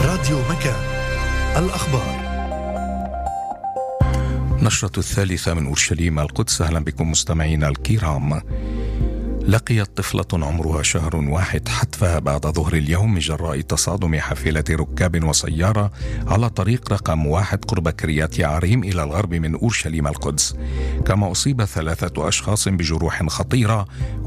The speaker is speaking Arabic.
راديو مكان. الأخبار. نشرة الثالثة من أورشليم القدس. أهلا بكم مستمعينا الكرام. لقيت طفلة عمرها شهر واحد حتفها بعد ظهر اليوم جراء تصادم حافلة ركاب وسيارة على طريق رقم 1 قرب كريات يعريم إلى الغرب من أورشليم القدس. كما أصيب 3 أشخاص بجروح خطيرة